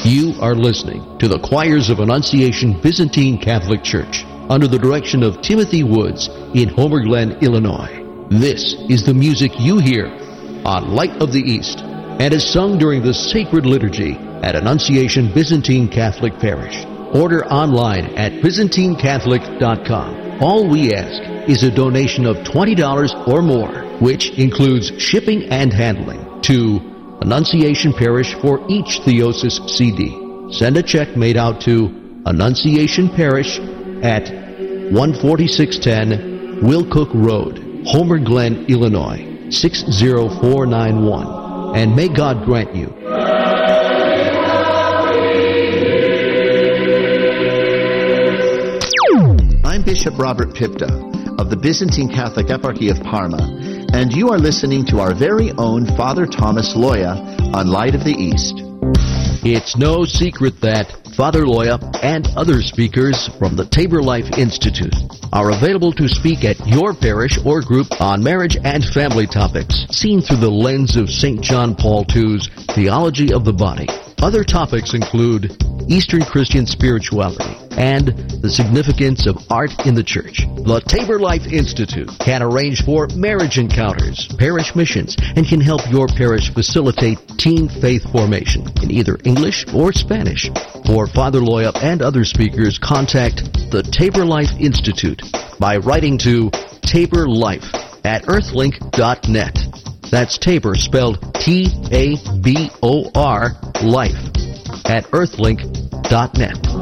You are listening to the Choirs of Annunciation Byzantine Catholic Church under the direction of Timothy Woods in Homer Glen, Illinois. This is the music you hear on Light of the East and is sung during the sacred liturgy at Annunciation Byzantine Catholic Parish. Order online at ByzantineCatholic.com. All we ask is a donation of $20 or more, which includes shipping and handling to Annunciation Parish for each Theosis CD. Send a check made out to Annunciation Parish at 14610 Wilcook Road, Homer Glen, Illinois, 60491. And may God grant you I'm Bishop Robert Pipta of the Byzantine Catholic Eparchy of Parma, and you are listening to our very own Father Thomas Loya on Light of the East. It's no secret that Father Loya and other speakers from the Tabor Life Institute are available to speak at your parish or group on marriage and family topics, seen through the lens of St. John Paul II's Theology of the Body. Other topics include Eastern Christian spirituality and the significance of art in the church. The Tabor Life Institute can arrange for marriage encounters, parish missions, and can help your parish facilitate teen faith formation in either English or Spanish. For Father Loya and other speakers, contact the Tabor Life Institute by writing to Tabor Life at earthlink.net. That's Tabor spelled Tabor, life at earthlink.net.